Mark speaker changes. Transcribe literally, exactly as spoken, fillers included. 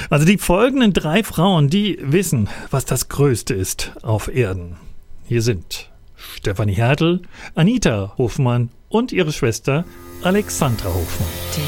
Speaker 1: Also die folgenden drei Frauen, die wissen, was das Größte ist auf Erden. Hier sind Stefanie Hertel, Anita Hofmann und ihre Schwester Alexandra Hofmann.